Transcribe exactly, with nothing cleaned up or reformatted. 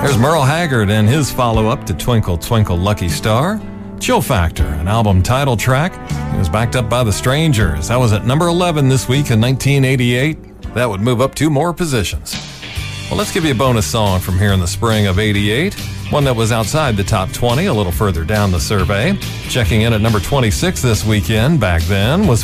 There's Merle Haggard and his follow-up to Twinkle, Twinkle, Lucky Star. Chill Factor, an album title track. It was backed up by The Strangers. That was at number eleven this week in nineteen eighty-eight. That would move up two more positions. Well, let's give you a bonus song from here in the spring of eighty-eight. One that was outside the top twenty, a little further down the survey. Checking in at number twenty-six this weekend, back then, was